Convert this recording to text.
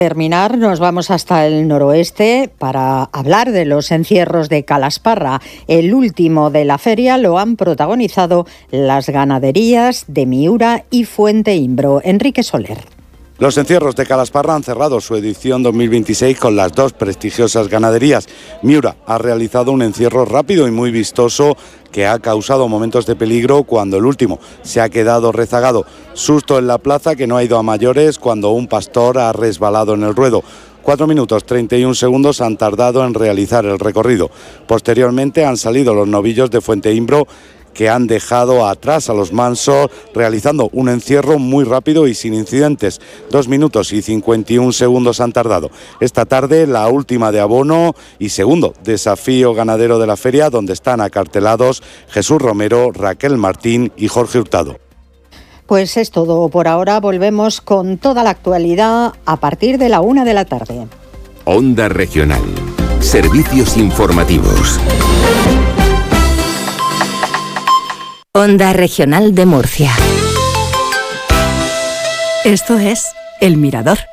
Terminar, nos vamos hasta el noroeste para hablar de los encierros de Calasparra. El último de la feria lo han protagonizado las ganaderías de Miura y Fuente Imbro. Enrique Soler. Los encierros de Calasparra han cerrado su edición 2026 con las dos prestigiosas ganaderías. Miura ha realizado un encierro rápido y muy vistoso que ha causado momentos de peligro cuando el último se ha quedado rezagado. Susto en la plaza que no ha ido a mayores cuando un pastor ha resbalado en el ruedo. 4 minutos 31 segundos han tardado en realizar el recorrido. Posteriormente han salido los novillos de Fuente Imbro, que han dejado atrás a los mansos, realizando un encierro muy rápido y sin incidentes. 2 minutos y 51 segundos han tardado. Esta tarde la última de abono y segundo desafío ganadero de la feria, donde están acartelados Jesús Romero, Raquel Martín y Jorge Hurtado. Pues es todo por ahora. Volvemos con toda la actualidad a partir de la 1 de la tarde. Onda Regional. Servicios informativos. Onda Regional de Murcia. Esto es El Mirador.